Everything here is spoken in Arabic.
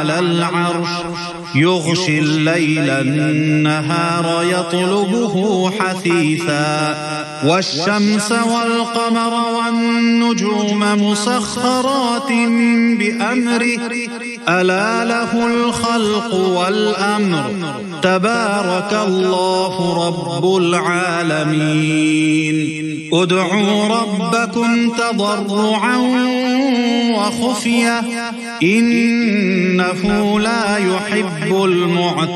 على العرش يغشي الليل النهار يطلبه حثيثا والشمس والقمر والنجوم مسخرات بأمره ألا له الخلق والأمر تبارك الله رب العالمين ادعوا ربكم تضرعا وخفية إنه لا يحب المعتدين